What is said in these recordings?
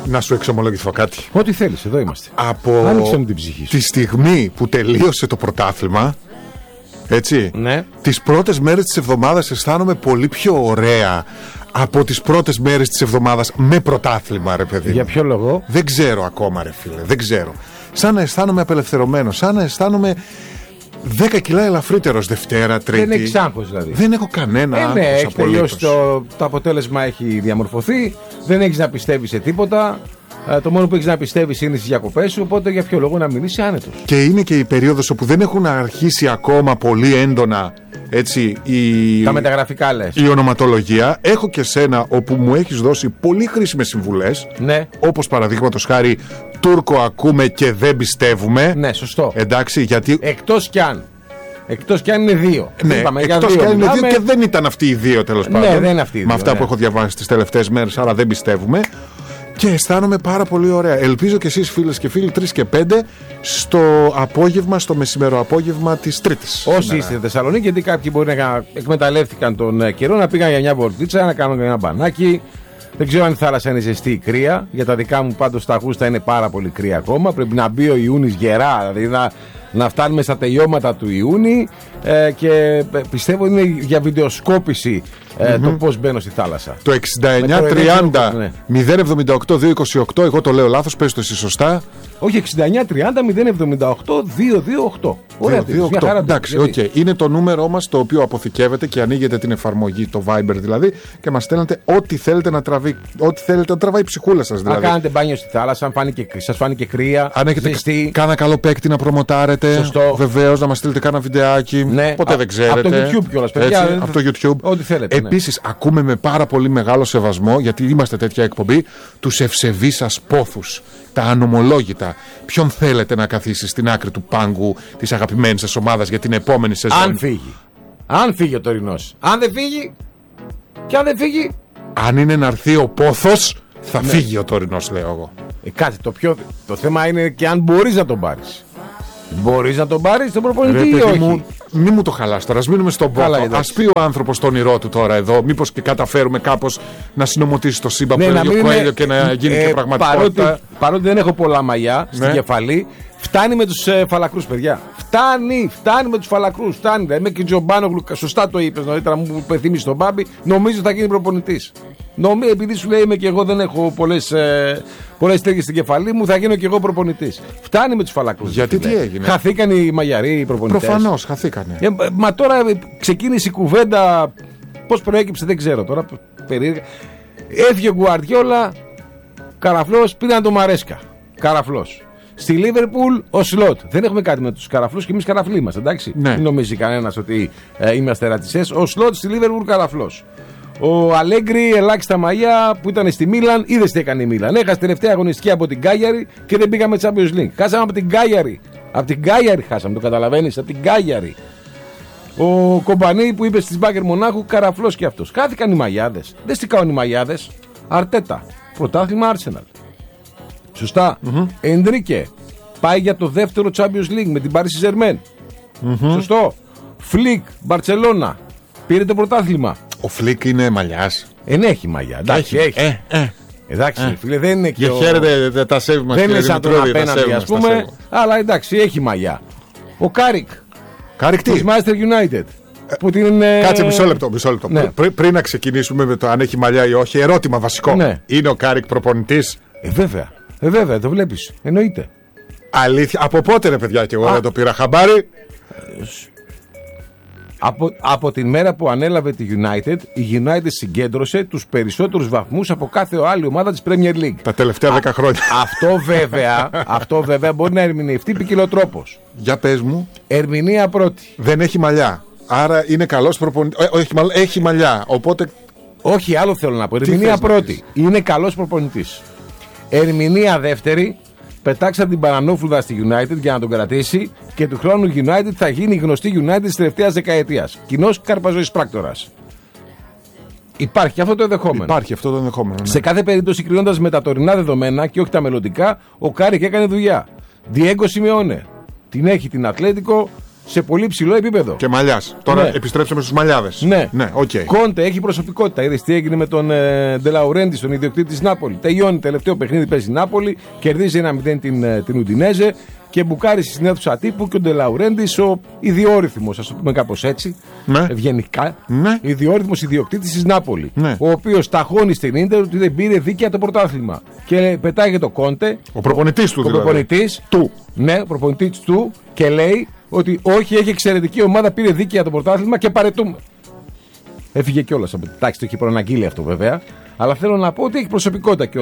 Να σου εξομολογηθώ κάτι. Ό,τι θέλεις, εδώ είμαστε. Από μου την ψυχή σου. τη στιγμή που τελείωσε το πρωτάθλημα, έτσι, Ναι. τις πρώτες μέρες της εβδομάδας αισθάνομαι πολύ πιο ωραία από τις πρώτες μέρες της εβδομάδας με πρωτάθλημα, ρε παιδί. Για ποιο λόγο? Δεν ξέρω ακόμα, ρε φίλε, δεν ξέρω. Σαν να αισθάνομαι απελευθερωμένος, σαν να αισθάνομαι 10 κιλά ελαφρύτερος Δευτέρα, Τρίτη. Δεν έχεις άγχος δηλαδή. Δεν έχω κανένα άγχος Ναι, έχει απολύτως. τελειώσει το αποτέλεσμα, έχει διαμορφωθεί. Δεν έχεις να πιστεύεις σε τίποτα. Το μόνο που έχεις να πιστεύεις είναι στις διακοπές σου. Οπότε για ποιο λόγο να μην είσαι άνετος? Και είναι και η περίοδος όπου δεν έχουν αρχίσει ακόμα πολύ έντονα, έτσι, Τα μεταγραφικά λες. η ονοματολογία. Έχω και σένα όπου μου έχεις δώσει πολύ χρήσιμες συμβουλές. Ναι. Όπως παραδείγματος χάρη, Τούρκο ακούμε και δεν πιστεύουμε. Ναι, σωστό. Εντάξει, γιατί. Εκτός κι αν είναι δύο. Ναι, Είπαμε, για εκτός δύο κι αν είναι μιλάμε. δύο και δεν ήταν αυτοί οι δύο, τέλος Ναι, πάντων. δεν είναι αυτοί οι με δύο, αυτά ναι. που έχω διαβάσει τις τελευταίες μέρες, αλλά δεν πιστεύουμε. Και αισθάνομαι πάρα πολύ ωραία. Ελπίζω και εσείς, φίλες και φίλοι, 3 και 5 στο απόγευμα, στο μεσημεροαπόγευμα της Τρίτης. Όσοι είστε στη Θεσσαλονίκη, γιατί κάποιοι μπορεί να εκμεταλλεύτηκαν τον καιρό, να πήγαν για μια βολτίτσα, να κάνουν ένα μπανάκι. Δεν ξέρω αν η θάλασσα είναι ζεστή ή κρύα. Για τα δικά μου πάντως τα Αγούστα είναι πάρα πολύ κρύα ακόμα. Πρέπει να μπει ο Ιούνις γερά, δηλαδή να φτάνουμε στα τελειώματα του Ιούνι. Και πιστεύω είναι για βιντεοσκόπηση το πώς μπαίνω στη θάλασσα. Το 69-30 ναι. 078-228, εγώ το λέω λάθος, πες το εσύ σωστά. Όχι, 69-30-078-228. Ωραία, 228. μια χαρά. Εντάξει, Γιατί? okay. Είναι το νούμερό μας το οποίο αποθηκεύετε και ανοίγετε την εφαρμογή, το Viber δηλαδή, και μας στέλνετε ό,τι θέλετε να τραβάει, η ψυχούλα σας δηλαδή. Αν κάνετε μπάνιο στη θάλασσα, αν σας φάνηκε κρύα, Αν έχετε ζεστή. κάνα καλό παίκτη να προμοτάρετε, Σωστό. βεβαίως να μας στείλετε κάνα βιντεάκι. Ναι. Ποτέ δεν ξέρετε. Από το YouTube κιόλας, παιδιά. Έτσι, από το YouTube. Ό,τι θέλετε. Επίσης, ακούμε με πάρα πολύ μεγάλο σεβασμό, γιατί είμαστε τέτοια εκπομπή, τους ευσεβείς σας πόθους, τα ανομολόγητα. Ποιον θέλετε να καθίσει στην άκρη του πάγκου της αγαπημένης σας ομάδας για την επόμενη σεζόν? Αν φύγει ο τωρινός. Αν δεν φύγει. Και αν δεν φύγει. Αν είναι να έρθει ο πόθος, θα Ναι. φύγει ο τωρινός, λέω εγώ. Κάτι το θέμα είναι και αν μπορείς να τον πάρεις. Μπορείς να τον πάρεις τον προπονητή ή όχι? Μη μου το χαλάς τώρα, ας μείνουμε στον πόθο. Ας πει ο άνθρωπος τον όνειρό του τώρα εδώ. Μήπως και καταφέρουμε κάπως να συνομωτήσει το σύμπαν που έλεγε ο Κοέλιο και να γίνει και πραγματικότητα. Παρότι δεν έχω πολλά μαλλιά στην Ναι. κεφαλή, φτάνει με τους φαλακρούς, παιδιά. Φτάνει με τους φαλακρούς. Φτάνει. Είμαι και Τζομπάνογλου, σωστά το είπες νωρίτερα, μου πεθύμισε τον Μπάμπη. Νομίζω θα γίνει προπονητής. Επειδή σου λέει είμαι και εγώ δεν έχω πολλές τέργες στην κεφαλή μου, θα γίνω και εγώ προπονητής. Φτάνει με τους φαλακρούς. Γιατί τι έγινε? Χαθήκαν οι μαγιαροί οι προπονητές. Προφανώς χαθήκανε. Μα τώρα ξεκίνησε η κουβέντα. Πώς προέκυψε δεν ξέρω τώρα. Περίεργα. Έφυγε ο Γκουαρδιόλα, καραφλός, πήραν τον Μαρέσκα. Καραφλός. Στη Λίβερπουλ ο Σλότ. Δεν έχουμε κάτι με τους καραφλούς και εμείς καραφλοί είμαστε, εντάξει. Ναι. Μην νομίζει κανένας ότι είμαστε ρατσιστές. Ο Σλότ στη Λίβερπουλ καραφλός. Ο Αλέγκρι, ελάχιστα μαλλιά που ήταν στη Μίλαν, είδες τι έκανε η Μίλαν. Έχασε τελευταία αγωνιστική από την Κάγιαρη και δεν πήγαμε Champions League. Χάσαμε από την Κάγιαρη. Από την Κάγιαρη χάσαμε, το καταλαβαίνεις, από την Κάγιαρη. Ο Κομπανί που είπε στις Μπάγκερ Μονάχου, καραφλός και αυτός. Χάθηκαν οι μαγιάδες. Δεν στικάουν οι μαγιάδες. Αρτέτα. Πρωτάθλημα Arsenal. Σωστά. Ενρίκε. Πάει για το δεύτερο Champions League με την Paris Saint-Germain. Σωστό. Φλικ. Μπαρτσελώνα. Πήρε το πρωτάθλημα. Ο Φλικ είναι μαλλιάς. Έχει μαγιά. Εντάξει, έχει. Εντάξει, φίλε, δεν είναι και. Για χαίρετε τα σέβη μας. Δεν είναι σαν τον απέναντι, ας πούμε. Αλλά εντάξει, έχει μαγιά. Ο Κάρικ. Κάρικ τι? Της Manchester United. Που την, Κάτσε μισό λεπτό. Ναι. Πριν να ξεκινήσουμε με το αν έχει μαλλιά ή όχι, ερώτημα βασικό. Ναι. Είναι ο Κάρικ προπονητής? Βέβαια, το βλέπεις. Εννοείται. Αλήθεια. Από πότε, ρε παιδιά, και εγώ δεν το πήρα χαμπάρι. Από την μέρα που ανέλαβε τη United, η United συγκέντρωσε τους περισσότερους βαθμούς από κάθε άλλη ομάδα της Premier League. Τα τελευταία 10 χρόνια. Αυτό βέβαια μπορεί να ερμηνευτεί ποικιλοτρόπως. Για πες μου. Ερμηνεία πρώτη. Δεν έχει μαλλιά. Άρα είναι καλός προπονητής. Έχει μαλλιά. Οπότε. Όχι, άλλο θέλω να πω. Ερμηνεία πρώτη. Είναι καλός προπονητής. Ερμηνεία δεύτερη. Πετάξα την Πανανόφλουδα στη United για να τον κρατήσει και του χρόνου United θα γίνει γνωστή United της τελευταίας δεκαετίας. Κοινός καρπαζοής πράκτορας. Υπάρχει αυτό το ενδεχόμενο. Ναι. Σε κάθε περίπτωση, κρίνοντας με τα τωρινά δεδομένα και όχι τα μελλοντικά, ο Κάρικ έκανε δουλειά. Διέγκο Σιμεώνε. Την έχει την Ατλέτικο σε πολύ ψηλό επίπεδο. Και Μαλλιάς. Τώρα επιστρέψαμε στους Μαλλιάδες. Ναι, okay. Κόντε έχει προσωπικότητα. Είδες τι έγινε με τον Ντελαουρέντι, τον ιδιοκτήτη της Νάπολη. Τελειώνει τελευταίο παιχνίδι, παίζει η Νάπολη, κερδίζει 1-0 την Ουντινέζε και μπουκάρει στην αίθουσα τύπου και ο Ντελαουρέντι, ο ιδιόρυθμος, ας το πούμε κάπως έτσι, ευγενικά, ιδιόρυθμος ιδιοκτήτης της Νάπολη. Ο οποίος ταχώνει στην Ίντερ ότι δεν πήρε δίκαια το πρωτάθλημα. Και πετάγεται το Κόντε, ο προπονητής του, ο προπονητής του, και λέει ότι όχι, έχει εξαιρετική ομάδα, πήρε δίκαια το πρωτάθλημα και παρετούμε. Έφυγε κιόλας. Εντάξει, το έχει προαναγγείλει αυτό βέβαια. Αλλά θέλω να πω ότι έχει προσωπικότητα και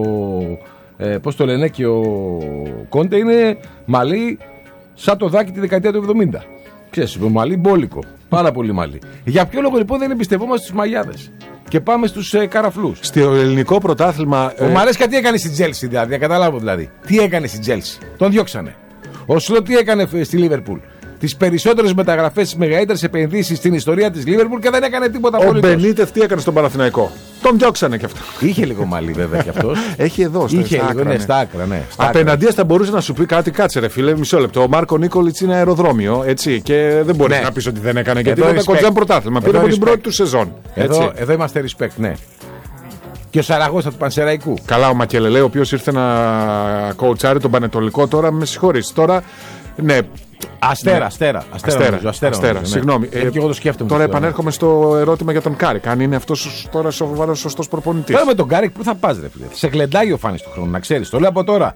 πώς το λένε, και ο Κόντε είναι μαλλί σαν το Δάκη τη δεκαετία του 70. Ξέρεις, μαλλί μπόλικο. Πάρα πολύ μαλλί. Για ποιο λόγο λοιπόν δεν εμπιστευόμαστε στους Μαλλιάδες και πάμε στους καραφλούς? Στο ελληνικό πρωτάθλημα. Ο Μαρέσκα τι έκανε στην Τζέλσι, δηλαδή, να καταλάβω δηλαδή. Τι έκανε στην Τζέλσι? Τον διώξανε. Ο Σλότ τι έκανε στη Λίβερπουλ? Τις περισσότερες μεταγραφές, τις μεγαλύτερες επενδύσεις στην ιστορία της Λίβερπουλ και δεν έκανε τίποτα πολύ. Ο Μπενίτεφ τι έκανε στον Παναθηναϊκό? Τον διώξανε κι αυτό. Είχε λίγο μαλλί βέβαια κι αυτός. Έχει εδώ στα άκρα. Απέναντίας θα μπορούσε να σου πει κάτι, κάτσε ρε φίλε, μισό λεπτό. Ο Μάρκο Νίκολιτς είναι αεροδρόμιο, έτσι, και δεν μπορεί να πει ότι δεν έκανε και τίποτα. Κοντζάν πρωτάθλημα. Πήρε από την πρώτη του σεζόν. Εδώ είμαστε respect, ναι. Και ο Σαραγώστα του Πανσεραϊκού. Καλά, ο Μακελελέ, ο οποίος ήρθε να κοουτσάρει τον Πανετολικό, τώρα με συγχωρείς. Τώρα, ναι. Αστέρα. Συγγνώμη. Και εγώ το σκέφτομαι. Τώρα επανέρχομαι στο ερώτημα για τον Κάρικ. Αν είναι αυτός τώρα σωστός προπονητής. Τώρα με τον Κάρικ πού θα πας, ρε φίλε? Σε γλεντάει ο Φάνης του χρόνου, να ξέρεις. Το λέω από τώρα.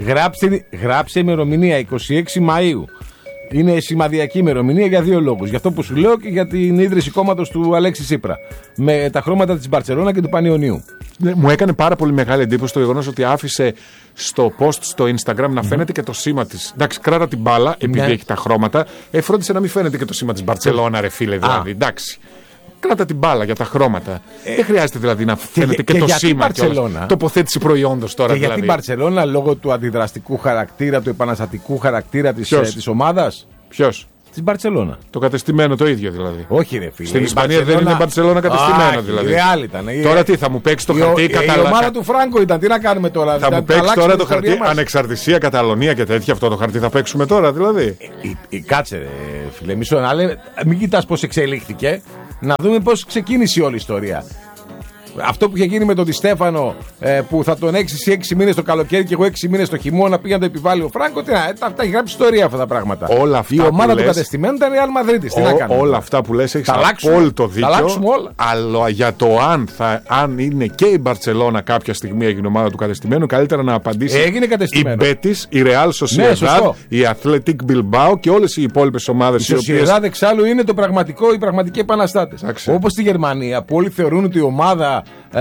Γράψε ημερομηνία 26 Μαΐου. Είναι σημαδιακή ημερομηνία για δύο λόγους. Για αυτό που σου λέω και για την ίδρυση κόμματος του Αλέξη Τσίπρα. Με τα χρώματα της Μπαρτσελόνα και του Πανιωνίου. Μου έκανε πάρα πολύ μεγάλη εντύπωση το γεγονός ότι άφησε στο post στο Instagram να φαίνεται και το σήμα της. Εντάξει, κράτα την μπάλα, επειδή έχει τα χρώματα. Φρόντισε να μην φαίνεται και το σήμα της Μπαρτσελόνα, ρε φίλε, δηλαδή. Εντάξει. Κράτα την μπάλα για τα χρώματα. Δεν χρειάζεται δηλαδή να φαίνεται και το σήμα. Τοποθέτηση προϊόντος τώρα. Και δηλαδή. Γιατί η Μπαρτσελόνα, λόγω του αντιδραστικού χαρακτήρα, του επαναστατικού χαρακτήρα της ομάδας. Ποιος? Της Μπαρτσελόνα. Το κατεστημένο το ίδιο δηλαδή. Όχι, ρε φίλε. Στην Ισπανία δεν είναι Μπαρτσελόνα κατεστημένο δηλαδή. Ρεάλ ήταν. Τώρα τι θα μου παίξει το χαρτί Καταλωνία. Η ομάδα του Φράγκο ήταν. Τι να κάνουμε τώρα? Θα μου παίξει τώρα το χαρτί ανεξαρτησία, Καταλωνία και τέτοια. Αυτό το χαρτί θα παίξουμε τώρα δηλαδή. Κάτσε, ρε φίλε. Μισό να λέμε. Μην κοιτάς πώς εξελίχθηκε. Να δούμε πώς ξεκίνησε η όλη ιστορία. Αυτό που είχε γίνει με τον Τη Στέφανο, που θα τον έξισε 6 μήνες το καλοκαίρι και εγώ 6 μήνες το χειμώνα, πήγαν να το επιβάλλει ο Φράγκο. Τα έχει γράψει ιστορία αυτά τα πράγματα. Η ομάδα του κατεστημένου ήταν η Real Madrid. Τι να κάνουμε? Όλα αυτά που λες έχεις απόλυτο δίκιο. Τα αλλάξουμε όλα. Αλλά για το αν είναι και η Μπαρτσελόνα κάποια στιγμή έγινε ομάδα του κατεστημένου, καλύτερα να απαντήσει η Μπέτις, η Real Sociedad, η Athletic Bilbao και όλες οι υπόλοιπες ομάδες. Η Sociedad εξάλλου είναι οι πραγματικοί επαναστάτες. Όπως στη Γερμανία που όλοι θεωρούν ότι η ομάδα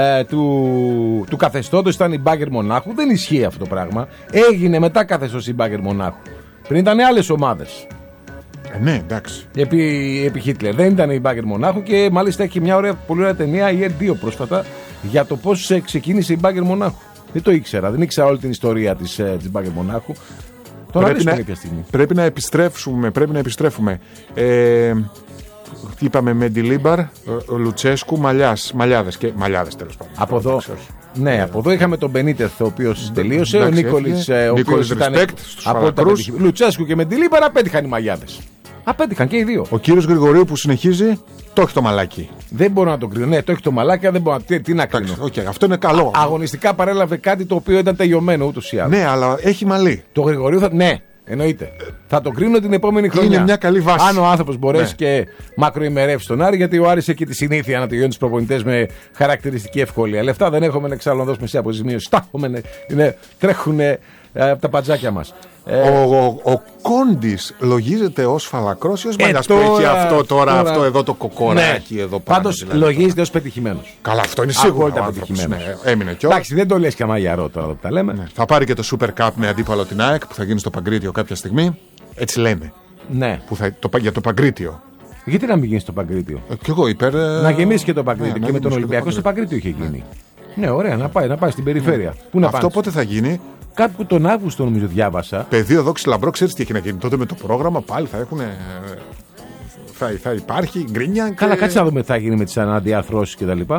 του καθεστώτος ήταν η Μπάγερ Μονάχου. Δεν ισχύει αυτό το πράγμα. Έγινε μετά καθεστώς η Μπάγερ Μονάχου. Πριν ήταν άλλες ομάδες. Ναι, εντάξει. Επί Χίτλερ. Δεν ήταν η Μπάγερ Μονάχου και μάλιστα έχει μια πολύ ωραία ταινία, η R2 πρόσφατα, για το πώς ξεκίνησε η Μπάγερ Μονάχου. Δεν το ήξερα. Δεν ήξερα όλη την ιστορία της Μπάγερ Μονάχου. Τώρα πρέπει να επιστρέφουμε. Είπαμε Μεντιλίμπαρ, Λουτσέσκου, Μαλλιάδες τέλος πάντων. Από εδώ. Ναι, από εδώ είχαμε τον Μπενίτεθ, ο οποίος τελείωσε. Ο Νίκολιτς, ο οποίος ήταν από τα Λουτσέσκου και Μεντιλίμπαρ, απέτυχαν οι Μαλλιάδες. Απέτυχαν και οι δύο. Ο κύριος Γρηγορίου που συνεχίζει, το έχει το μαλάκι. Δεν μπορώ να το κρίνω. Ναι, το έχει το μαλάκι, δεν μπορώ να. Τι να κρίνω. Αυτό είναι καλό. Αγωνιστικά παρέλαβε κάτι το οποίο ήταν τελειωμένο ούτως ή άλλως. Ναι, αλλά έχει μαλλί. Το Γρηγορίου θα. Ναι. Εννοείται. Θα το κρίνω την επόμενη χρονιά. Είναι μια καλή βάση. Αν ο άνθρωπος μπορέσει και μακροημερεύσει τον Άρη, γιατί ο Άρης έχει και τη συνήθεια να τελειώνει τους προπονητές με χαρακτηριστική ευκολία. Λεφτά δεν έχουμε εξάλλου να δώσουμε σε αποζημίωση. Τρέχουν από τα πατζάκια μας. Ο Κόντις λογίζεται ως φαλακρός ή ως μαλλιάς που έχει αυτό εδώ το κοκοράκι εδώ πάνω? Πάντως δηλαδή, λογίζεται ως πετυχημένος. Καλά, αυτό είναι σίγουρο. Πετυχημένος. Έμεινε κιόλας. Εντάξει, δεν το λες και αμαγιαρό τώρα που τα λέμε. Θα πάρει και το Super Cup με αντίπαλο την ΑΕΚ που θα γίνει στο Παγκρίτιο κάποια στιγμή. Έτσι λένε. Ναι. Για το Παγκρίτιο. Γιατί να μην γίνει στο Παγκρίτιο? Κι εγώ υπέρ. Να γεμίσει και το Παγκρίτιο. Και με τον Ολυμπιακό στο Παγκρίτιο είχε γίνει. Ναι, ωραία, να πάει στην περιφέρεια. Αυτό πότε θα γίνει? Κάπου τον Αύγουστο νομίζω διάβασα. Πεδίο Δόξη Λαμπρό, ξέρεις τι έχει να γίνει τότε με το πρόγραμμα? Πάλι θα έχουν. Θα υπάρχει γκρίνια. Καλά, κάτσε να δούμε τι θα γίνει με τις αναδιαρθρώσεις κτλ.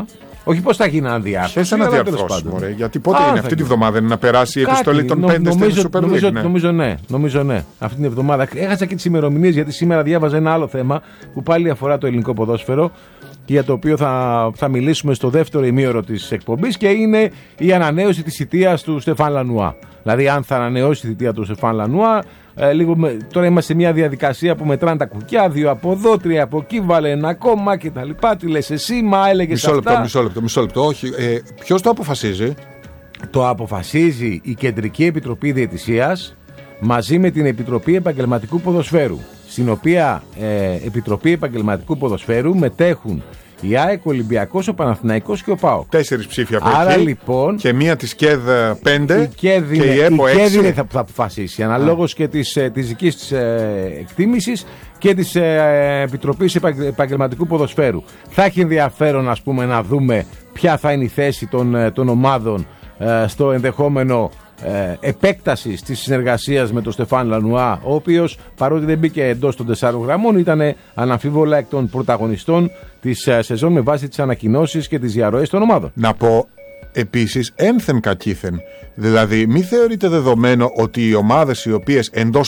Όχι πώς θα γίνει αναδιάρθρωση. Θες να διαρθρώσεις, μωρέ. Γιατί πότε είναι αυτή τη βδομάδα να περάσει η επιστολή των 5 στην Super League. Νομίζω ναι. Αυτή την εβδομάδα. Έχασα και τις ημερομηνίες γιατί σήμερα διάβαζα ένα άλλο θέμα που πάλι αφορά το ελληνικό ποδόσφαιρο και για το οποίο θα μιλήσουμε στο δεύτερο ημίωρο της εκπομπής και είναι η ανανέωση της θητείας του Στεφάν Λανουά. Δηλαδή, αν θα ανανεώσει τη θητεία του Στεφάν Λανουά, τώρα είμαστε σε μια διαδικασία που μετράνε τα κουκιά, 2 από εδώ, 3 από εκεί, βάλε ένα ακόμα κτλ. Τι λες εσύ, μα έλεγες αυτά. Μισό λεπτό. Όχι. Ποιος το αποφασίζει? Το αποφασίζει η Κεντρική Επιτροπή Διαιτησίας μαζί με την Επιτροπή Επαγγελματικού Ποδοσφαίρου, στην οποία Επιτροπή Επαγγελματικού Ποδοσφαίρου μετέχουν η ΑΕΚ, ο Ολυμπιακός, ο Παναθηναϊκός και ο ΠΑΟΚ. 4 ψήφια από Άρα, εκεί. Λοιπόν, και μία της ΚΕΔ 5 και η ΕΠΟ 6. Η ΚΕΔ είναι θα αποφασίσει αναλόγως και της δικής της εκτίμησης και της Επιτροπής Επαγγελματικού Ποδοσφαίρου. Θα έχει ενδιαφέρον, ας πούμε, να δούμε ποια θα είναι η θέση των ομάδων στο ενδεχόμενο επέκτασης της συνεργασίας με τον Στεφάν Λανουά, ο οποίος παρότι δεν μπήκε εντός των 4 γραμμών ήταν αναμφίβολα εκ των πρωταγωνιστών της σεζόν με βάση τις ανακοινώσεις και τις διαρροές των ομάδων. Να πω επίσης ένθεν κακήθεν. Δηλαδή μη θεωρείτε δεδομένο ότι οι ομάδες οι οποίες εντός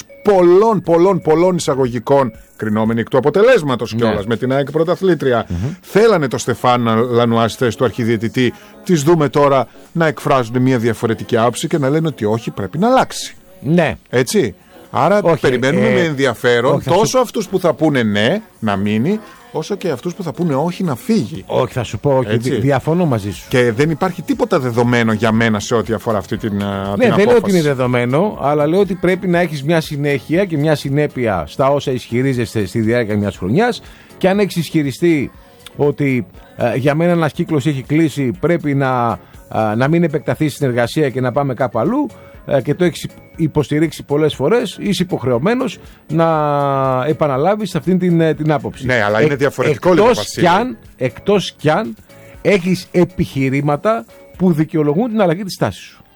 πολλών εισαγωγικών, κρινόμενοι εκ του αποτελέσματος κιόλας, με την ΑΕΚ πρωταθλήτρια, θέλανε το Στεφάν Λανουά στη θέση του αρχιδιαιτητή, τις δούμε τώρα να εκφράζουν μια διαφορετική άποψη και να λένε ότι όχι, πρέπει να αλλάξει. Ναι. Έτσι. Άρα περιμένουμε με ενδιαφέρον τόσο αυτούς που θα πούνε ναι, να μείνει, όσο και αυτούς που θα πούνε όχι, να φύγει. Όχι, θα σου πω, όχι, διαφωνώ μαζί σου. Και δεν υπάρχει τίποτα δεδομένο για μένα σε ό,τι αφορά αυτή την απόφαση. Δεν λέω ότι είναι δεδομένο, αλλά λέω ότι πρέπει να έχεις μια συνέχεια και μια συνέπεια στα όσα ισχυρίζεσαι στη διάρκεια μιας χρονιάς, και αν έχεις ισχυριστεί ότι για μένα ένας κύκλος έχει κλείσει, πρέπει να μην επεκταθεί η συνεργασία και να πάμε κάπου αλλού, και το έχεις υποστηρίξει πολλές φορές, είσαι υποχρεωμένος να επαναλάβεις αυτήν την άποψη. Ναι, αλλά είναι διαφορετικό λίγο, Βασίλη. Εκτός κι αν έχεις επιχειρήματα που δικαιολογούν την αλλαγή της στάσης σου.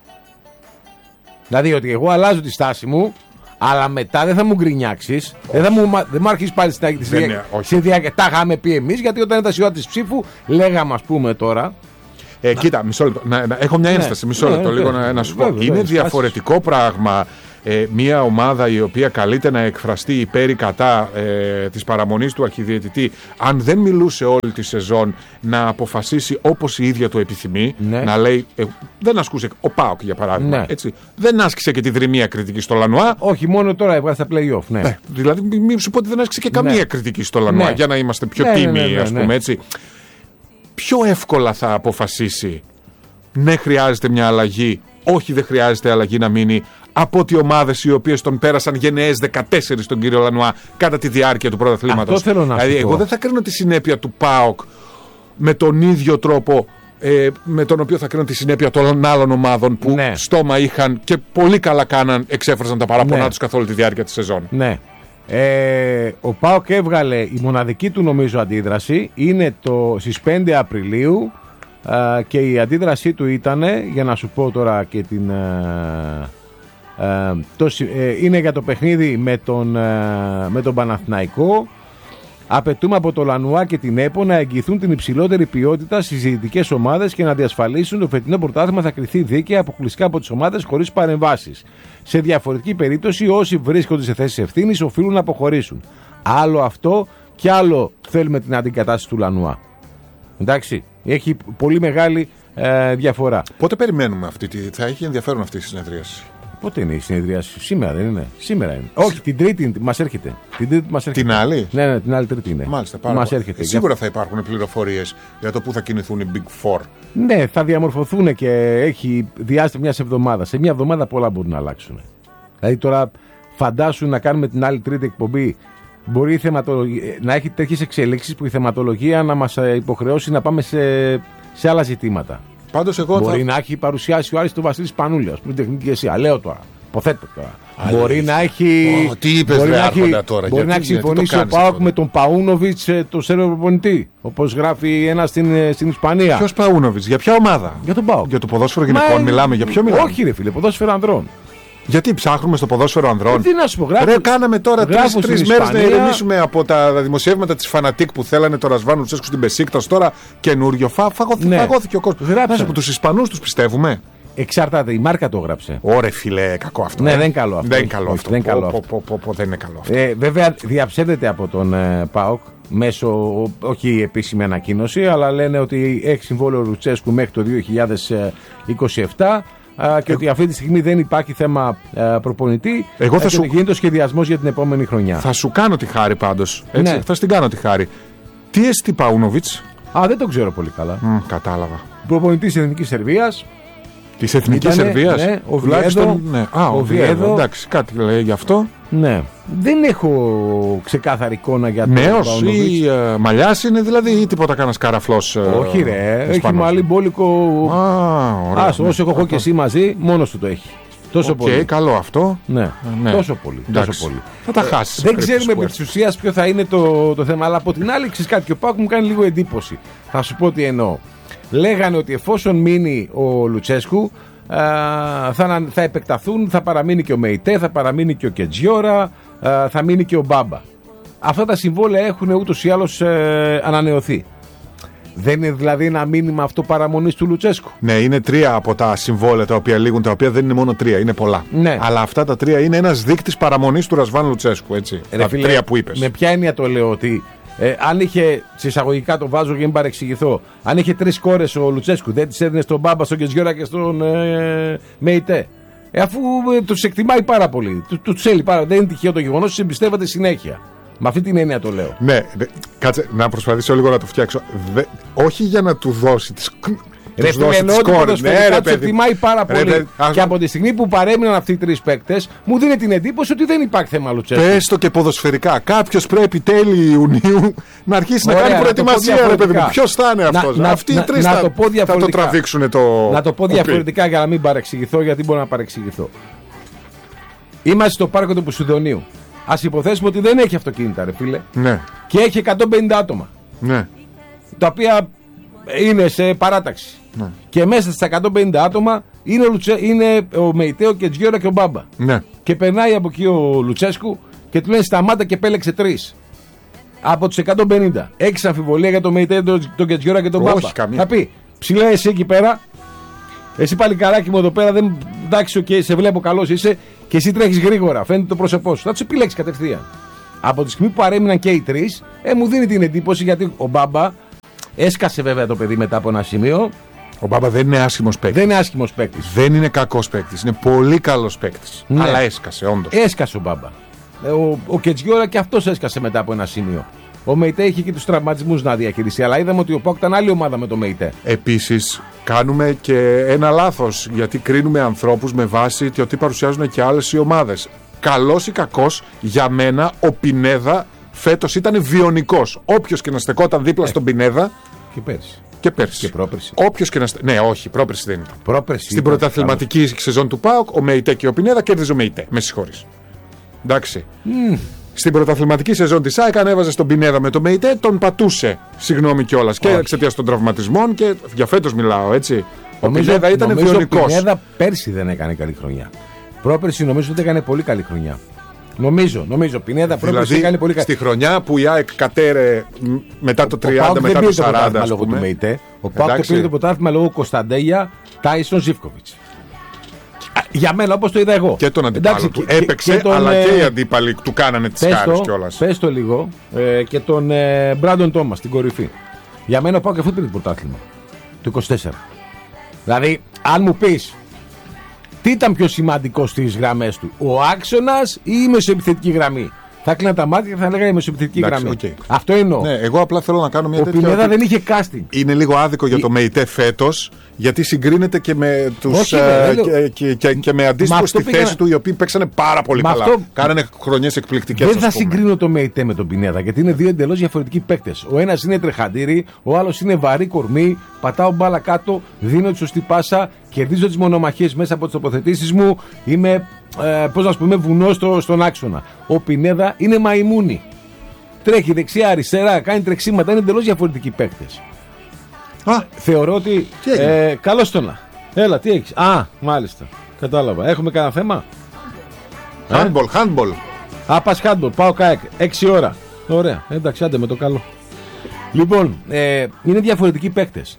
Δηλαδή ότι εγώ αλλάζω τη στάση μου, αλλά μετά δεν θα μου γκρινιάξεις, δεν μου αρχίσεις πάλι στη διάρκεια. Τα είχαμε πει εμείς, γιατί όταν ήταν η ώρα της ψήφου λέγαμε, ας πούμε τώρα. Κοίτα, μισό λεπτό. Έχω μια ένσταση. Μισό λεπτό, λίγο να σου πω. Είναι διαφορετικό πράγμα μια ομάδα η οποία καλείται να εκφραστεί υπέρ ή κατά της παραμονής του αρχιδιαιτητή, αν δεν μιλούσε όλη τη σεζόν, να αποφασίσει όπως η ίδια το επιθυμεί. Ναι. Να λέει. Δεν ασκούσε. Ο ΠΑΟΚ, για παράδειγμα. Ναι. Έτσι, δεν άσκησε και τη δρυμία κριτική στο Λανουά. Όχι, μόνο τώρα έβγαλε στα play-off. Ναι. Δηλαδή, μην σου πω ότι δεν άσκησε και καμία κριτική στο Λανουά, για να είμαστε πιο τίμιοι, ας πούμε έτσι. Πιο εύκολα θα αποφασίσει ναι, χρειάζεται μια αλλαγή, όχι, δεν χρειάζεται αλλαγή να μείνει, από ότι ομάδες οι οποίες τον πέρασαν γενναίες 14 τον κύριο Λανουά κατά τη διάρκεια του πρωταθλήματος. Αυτό θέλω να σου πω. Δηλαδή, εγώ δεν θα κρίνω τη συνέπεια του ΠΑΟΚ με τον ίδιο τρόπο με τον οποίο θα κρίνω τη συνέπεια των άλλων ομάδων που στόμα είχαν και πολύ καλά κάναν, εξέφραζαν τα παράπονά τους καθ' όλη τη διάρκεια της σεζόν. Ναι. Ο ΠΑΟΚ έβγαλε η μοναδική του νομίζω αντίδραση είναι στις 5 Απριλίου, και η αντίδρασή του ήταν, για να σου πω τώρα και την είναι για το παιχνίδι με τον Παναθηναϊκό. Απαιτούμε από το Λανουά και την ΕΠΟ να εγγυηθούν την υψηλότερη ποιότητα στις διαιτητικές ομάδες και να διασφαλίσουν το φετινό πρωτάθλημα θα κριθεί δίκαια αποκλειστικά από τις ομάδες χωρίς παρεμβάσεις. Σε διαφορετική περίπτωση, όσοι βρίσκονται σε θέσεις ευθύνης οφείλουν να αποχωρήσουν. Άλλο αυτό και άλλο θέλουμε την αντικατάσταση του Λανουά. Εντάξει, έχει πολύ μεγάλη διαφορά. Πότε περιμένουμε θα έχει ενδιαφέρον αυτή η συνεδρίαση? Πότε είναι η συνεδρίαση? Σήμερα δεν είναι? Σήμερα είναι. Όχι, την Τρίτη μας έρχεται. Την άλλη? Ναι, την άλλη Τρίτη είναι. Μάλιστα, μας έρχεται. Σίγουρα θα υπάρχουν πληροφορίες για το πού θα κινηθούν οι Big Four. Ναι, θα διαμορφωθούν και έχει διάστημα μιας εβδομάδας. Σε μια εβδομάδα πολλά μπορούν να αλλάξουν. Δηλαδή τώρα φαντάσου να κάνουμε την άλλη Τρίτη εκπομπή. Μπορεί να έχει τέτοιες εξελίξεις που η θεματολογία να μας υποχρεώσει να πάμε σε άλλα ζητήματα. Πάντως μπορεί να έχει παρουσιάσει ο Άρης τον Βασίλη Σπανούλη, ας πούμε, τεχνική αισία. Λέω τώρα. Υποθέτω τώρα. Μπορεί να έχει. Τι είπες, ρε Άρχοντα, τώρα? Μπορεί να έχει συμφωνήσει ο ΠΑΟΚ με τον Παούνοβιτς, τον Σέρβο προπονητή. Όπως γράφει ένα στην Ισπανία. Ποιος Παούνοβιτς, για ποια ομάδα? Για τον ΠΑΟΚ. Για το ποδόσφαιρο γυναικών μιλάμε, για ποιο μιλάμε? Όχι, ρε φίλε, ποδόσφαιρο ανδρών. Γιατί ψάχνουμε στο ποδόσφαιρο ανδρών. Τι να σου πω, Ρε, κάναμε τώρα 3 μέρες να ηρεμήσουμε από τα δημοσιεύματα της Φανατίκ που θέλανε το Ρασβάν Λουτσέσκου στην Μπεσίκτας. Τώρα καινούριο. Φαγώθηκε ο κόσμος. Μέσα από τους Ισπανούς τους πιστεύουμε. Εξαρτάται, η μάρκα το έγραψε. Ωρε φιλέ, κακό αυτό. Ναι, δεν είναι καλό αυτό. Δεν είναι καλό αυτό. Δεν είναι καλό αυτό. Βέβαια, διαψεύδεται από τον ΠΑΟΚ μέσω, όχι επίσημη ανακοίνωση, αλλά λένε ότι έχει συμβόλαιο Λουτσέσκου μέχρι το 2027 και ότι αυτή τη στιγμή δεν υπάρχει θέμα προπονητή. Γίνεται ο σχεδιασμός για την επόμενη χρονιά. Θα σου κάνω τη χάρη πάντως. Ναι. Θα στην κάνω τη χάρη. Τι εστί Παούνοβιτς? Δεν το ξέρω πολύ καλά. Κατάλαβα. Προπονητής Εθνικής Σερβίας. Της Εθνικής Σερβίας. Ναι, ο Βιέδο. Ναι. Ο Βιέδο. Εντάξει, κάτι λέει γι' αυτό. Ναι. Δεν έχω ξεκάθαρη εικόνα για το νέος ή μαλλιάς είναι δηλαδή ή τίποτα κάνας καραφλός? Όχι ρε, έχει μαλλί μπόλικο. Όσο έχω και εσύ μαζί, μόνος του το έχει. Τόσο πολύ. Καλό αυτό. Ναι. Τόσο πολύ. Θα τα χάσεις. Δεν ξέρουμε επί της ουσίας ποιο θα είναι το θέμα, αλλά από την άλλη ξέρεις κάτι, και ο ΠΑΟΚ μου κάνει λίγο εντύπωση. Θα σου πω τι εννοώ. Λέγανε ότι εφόσον μείνει ο Λουτσέσκου θα επεκταθούν, θα παραμείνει και ο Μεϊτέ, θα παραμείνει και ο Κετζιόρα, θα μείνει και ο Μπάμπα. Αυτά τα συμβόλαια έχουν ούτως ή άλλως ανανεωθεί. Δεν είναι δηλαδή ένα μήνυμα αυτό παραμονής του Λουτσέσκου? Ναι, είναι 3 από τα συμβόλαια τα οποία λήγουν, τα οποία δεν είναι μόνο 3, είναι πολλά. Ναι. Αλλά αυτά τα 3 είναι ένας δείκτης παραμονής του Ρασβάν Λουτσέσκου, έτσι. Τα 3 που είπες. Με ποια έννοια το λέω? Ότι αν είχε, σε εισαγωγικά το βάζω για να μην παρεξηγηθώ, αν είχε 3 κόρες ο Λουτσέσκου, δεν τις έδινε στον Μπάμπα, στον Κετζιόρα και στον Μεϊτέ? Αφού τους εκτιμάει πάρα πολύ, τους θέλει πάρα πολύ. Δεν είναι τυχαίο το γεγονός, τους εμπιστεύεται συνέχεια. Με αυτή την έννοια το λέω. Ναι, κάτσε να προσπαθήσω λίγο να το φτιάξω. Όχι για να του δώσει τις. Ρε φίλε, εννοώ ότι ποδοσφαιρικά τους εκτιμάει πάρα πολύ. Και από τη στιγμή που παρέμειναν αυτοί οι 3 παίκτες, μου δίνει την εντύπωση ότι δεν υπάρχει θέμα Λουτσέσκου. Πες το και ποδοσφαιρικά. Κάποιος πρέπει τέλη Ιουνίου να αρχίσει να κάνει προετοιμασία, ρε παιδί μου. Ποιος θα είναι αυτός? Αυτοί οι 3 θα το τραβήξουν το. Να το πω διαφορετικά για να μην παρεξηγηθώ, γιατί μπορώ να παρεξηγηθώ. Είμαστε στο πάρκο του Ποσειδονίου. Ας υποθέσουμε ότι δεν έχει αυτοκίνητα, ρε φίλε. Ναι. Και έχει 150 άτομα. Ναι. Τα οποία είναι σε παράταξη. Ναι. Και μέσα στα 150 άτομα είναι ο Μεϊτέ, ο Κετζιόρα και ο Μπάμπα. Ναι. Και περνάει από εκεί ο Λουτσέσκου και του λένε σταμάτα και επέλεξε 3. Από τους 150. Έχεις αμφιβολία για τον Μεϊτέ, τον Κετζιόρα και τον Μπάμπα? Όχι, καμία. Θα πει, ψηλά εσύ εκεί πέρα. Εσύ παλικαράκι μου εδώ πέρα, εντάξει, okay, σε βλέπω καλός είσαι και εσύ τρέχεις γρήγορα. Φαίνεται το πρόσωπό σου. Θα τους επιλέξεις κατευθείαν. Από τη στιγμή που παρέμειναν και οι 3, μου δίνει την εντύπωση, γιατί ο Μπάμπα έσκασε βέβαια το παιδί μετά από ένα σημείο. Ο Μπάμπα δεν είναι άσχημος παίκτης. Δεν είναι άσχημος παίκτης. Δεν είναι κακός παίκτης. Είναι πολύ καλός παίκτης. Ναι. Αλλά έσκασε, όντως. Έσκασε ο Μπάμπα. Ο Κετζιόρα και αυτός έσκασε μετά από ένα σημείο. Ο Μεϊτέ είχε και τους τραυματισμούς να διαχειριστεί. Αλλά είδαμε ότι ο ΠΑΟΚ ήταν άλλη ομάδα με το Μεϊτέ. Επίσης, κάνουμε και ένα λάθος. Γιατί κρίνουμε ανθρώπους με βάση το ότι παρουσιάζουν και άλλες οι ομάδες. Καλός ή κακός, για μένα ο Πινέδα φέτος ήταν βιονικός. Όποιος και να στεκόταν δίπλα στον Πινέδα. Και πέρσι. Και πέρσι. Και πρόπερσι. Όποιος και να. Ναι, όχι, πρόπερσι δεν ήταν. Πρόπερσι στην πρωταθληματική σεζόν του ΠΑΟΚ, ο Μεϊτέ και ο Πινέδα κέρδιζε ο Μεϊτέ. Με συγχωρείς. Εντάξει. Στην πρωταθληματική σεζόν της ΑΕΚ ανέβαζε στον Πινέδα με το Μεϊτέ, τον πατούσε. Συγγνώμη κιόλας. Και εξαιτίας των τραυματισμών και για φέτος μιλάω, έτσι. Ο Πινέδα ήταν βιονικός. Ο Πινέδα πέρσι δεν έκανε καλή χρονιά. Πρόπερσι νομίζω ότι έκανε πολύ καλή χρονιά. Νομίζω. Πινέδα πρόπερσι έκανε πολύ καλή. Στη χρονιά που η ΑΕΚ κατέρε μετά το 30, μετά το 40. Λόγω του Μεϊτέ. Ο ΠΑΟΚ πήρε το πρωτάθλημα λόγω Κωνσταντέλια, Τάισον, Ζίβκοβιτς. Για μένα, όπως το είδα εγώ. Και τον αντίπαλο του έπαιξε, αλλά και οι αντίπαλοι του κάνανε τις κάρες κιόλας. Πες το λίγο. Και τον Μπράντον Τόμας στην κορυφή. Για μένα ο ΠΑΟΚ αυτό πήρε το πρωτάθλημα. Το 24. Δηλαδή, αν μου πεις τι ήταν πιο σημαντικό στις γραμμές του, ο άξονας ή η μεσοεπιθετική γραμμή? Θα έκλεινα τα μάτια και θα έλεγα η μεσοεπιθετική γραμμή. Okay. Αυτό εννοώ. Ναι, εγώ απλά θέλω να κάνω μια τέτοια. Ο Πινέδα δεν είχε casting. Είναι λίγο άδικο για το Μεϊτέ φέτος, γιατί συγκρίνεται και με τους. Και με αντίστοιχους στη θέση του, οι οποίοι παίξανε πάρα πολύ καλά. Κάνανε χρονιές εκπληκτικές. Δεν θα συγκρίνω το Μεϊτέ με τον Πινέδα, γιατί είναι δύο εντελώς διαφορετικοί παίκτες. Ο ένας είναι τρεχαντήρι, ο άλλος είναι βαρύ κορμί, πατάω μπάλα κάτω, δίνω τη σωστή πάσα, κερδίζω τις μονομαχίες μέσα από τις τοποθετήσεις μου. Είμαι. Πώς να σου πούμε, βουνό στον άξονα. Ο Πινέδα είναι μαϊμούνι. Τρέχει δεξιά, αριστερά, κάνει τρεξίματα. Είναι εντελώς διαφορετικοί παίκτες. Θεωρώ ότι. Καλώς το να. Έλα, τι έχεις? Μάλιστα. Κατάλαβα. Έχουμε κανένα θέμα? Handball. Πας handball, πάω ΚΑΕΚ, 6 ώρα. Ωραία, εντάξει, άντε με το καλό. Λοιπόν, είναι διαφορετικοί παίκτες.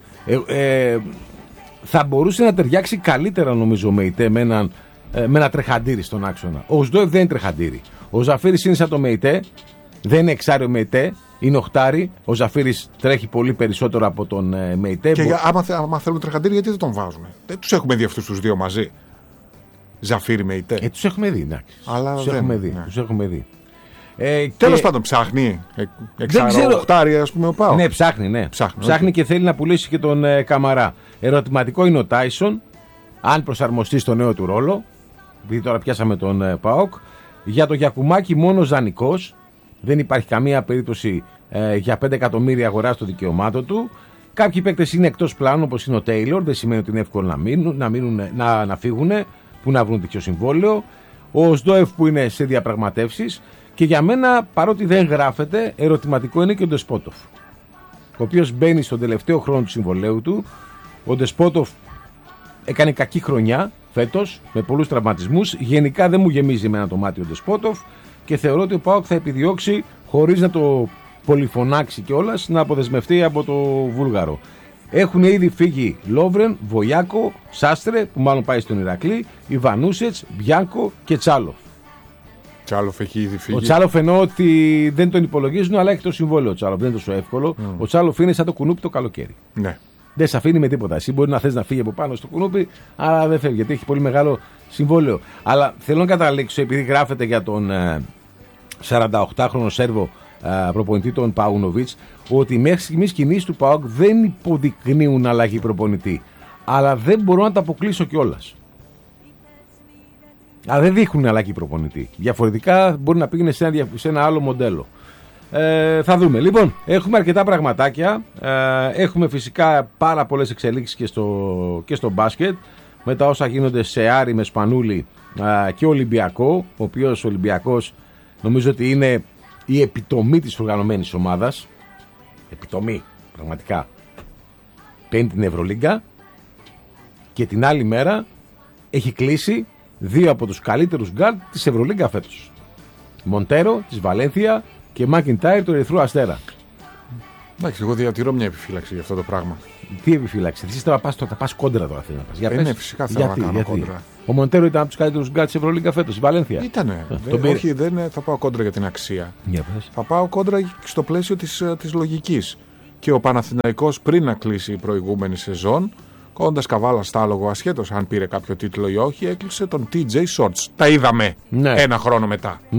Θα μπορούσε να ταιριάξει καλύτερα νομίζω με ΙΤΕ με ένα τρεχαντήρι στον άξονα. Ο Σντόεφ δεν είναι τρεχαντήρι. Ο Ζαφύρης είναι σαν το ΜΕΙΤΕ, δεν είναι εξάριο ΜΕΙΤΕ, είναι οχτάρι. Ο Ζαφύρης τρέχει πολύ περισσότερο από τον ΜΕΙΤΕ. Και άμα θέλουν τρεχαντήρι, γιατί δεν τον βάζουν? Δεν τους έχουμε δει αυτούς τους δύο μαζί. Ζαφύρη ΜΕΙΤΕ. Τους έχουμε δει, εντάξει. Τους έχουμε δει. Τέλος πάντων, ψάχνει εξάριο οχτάρι, ας πούμε, ο ΠΑΟΚ. Ναι, ψάχνει και θέλει να πουλήσει και τον Καμαρά. Ερωτηματικό είναι ο Τάισον, αν προσαρμοστεί στο νέο του ρόλο, επειδή τώρα πιάσαμε τον ΠΑΟΚ. Για το Γιακουμάκη μόνο Ζανικός. Δεν υπάρχει καμία περίπτωση για 5 εκατομμύρια αγοράς των δικαιωμάτων του. Κάποιοι παίκτες είναι εκτός πλάνου, όπως είναι ο Τέιλορ, δεν σημαίνει ότι είναι εύκολο να φύγουν, που να βρουν τέτοιο συμβόλαιο. Ο Σντόεφ που είναι σε διαπραγματεύσεις. Και για μένα, παρότι δεν γράφεται, ερωτηματικό είναι και ο Ντεσπότοφ, ο οποίος μπαίνει στον τελευταίο χρόνο του συμβολέου του. Ο Ντεσπότοφ έκανε κακή χρονιά φέτος, με πολλούς τραυματισμούς. Γενικά δεν μου γεμίζει εμένα το μάτι ο Ντεσπότοφ και θεωρώ ότι ο ΠΑΟΚ θα επιδιώξει, χωρίς να το πολυφωνάξει κιόλας, να αποδεσμευτεί από το Βούλγαρο. Έχουν ήδη φύγει Λόβρεν, Βοιάκο, Σάστρε, που μάλλον πάει στον Ηρακλή, Ιβανούσετς, Μπιάνκο και Τσάλοφ. Τσάλοφ έχει ήδη φύγει. Ο Τσάλοφ εννοώ ότι δεν τον υπολογίζουν, αλλά έχει το συμβόλαιο ο Τσάλοφ. Δεν είναι τόσο εύκολο. Ο Τσάλοφ είναι σαν το κουνούπι το καλοκαίρι. Ναι. Δεν σε αφήνει με τίποτα. Εσύ μπορεί να θες να φύγει από πάνω στο κουνούπι, αλλά δεν φεύγει γιατί έχει πολύ μεγάλο συμβόλαιο. Αλλά θέλω να καταλήξω, επειδή γράφεται για τον 48χρονο Σέρβο προπονητή τον Παούνοβιτς, ότι μέχρι στιγμής κινήσεις του ΠΑΟΚ δεν υποδεικνύουν αλλαγή προπονητή. Αλλά δεν μπορώ να τα αποκλείσω κιόλας. Αλλά δεν δείχνουν αλλαγή προπονητή. Διαφορετικά μπορεί να πήγαινε σε ένα άλλο μοντέλο. Θα δούμε. Λοιπόν, έχουμε αρκετά πραγματάκια. Έχουμε φυσικά πάρα πολλές εξελίξεις και στο μπάσκετ. Με τα όσα γίνονται σε Άρη με Σπανούλη και Ολυμπιακό. Ο οποίος ο Ολυμπιακός νομίζω ότι είναι η επιτομή της οργανωμένης ομάδας. Επιτομή, πραγματικά. Παίρνει την Ευρωλίγκα και την άλλη μέρα έχει κλείσει 2 από τους καλύτερους γκάρντ της Ευρωλίγκα φέτος. Μοντέρο της Βαλένθια και Μάκιντάιρ του Ερυθρού Αστέρα. Εντάξει, εγώ διατηρώ μια επιφύλαξη για αυτό το πράγμα. Τι επιφύλαξη? Εσύ θα πας κόντρα τώρα. Ναι, φυσικά θέλω να κάνω κόντρα. Ο Μοντέρο ήταν από τους καλύτερους γκάρντ της Ευρωλίγκα φέτος, η Βαλένθια. Ήτανε. Όχι, δεν θα πάω κόντρα για την αξία. Θα πάω κόντρα στο πλαίσιο της λογικής. Και ο Παναθηναϊκός πριν να κλείσει η προηγούμενη σεζόν, κόντας καβάλα στάλογο, ασχέτως αν πήρε κάποιο τίτλο ή όχι, έκλεισε τον TJ Shorts. Τα είδαμε ένα χρόνο μετά.